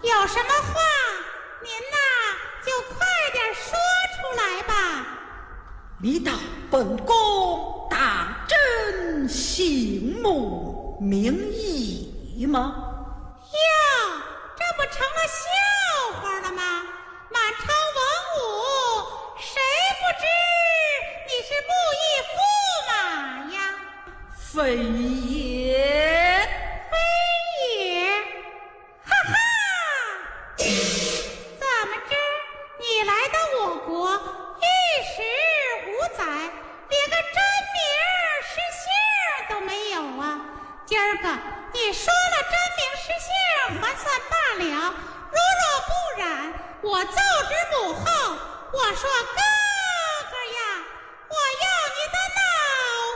有什么话您呐就快点说出来吧。 你道本宫当真姓穆名义吗？ 哟，这不成了笑话了吗？满朝文武谁不知你是布衣驸马呀？ 非也， 非也，哈哈！怎么知你来到我国一时无载，连个真名实姓都没有啊？今儿个你说了真名实姓还算罢了，如若不然，我奏之母后，我说哥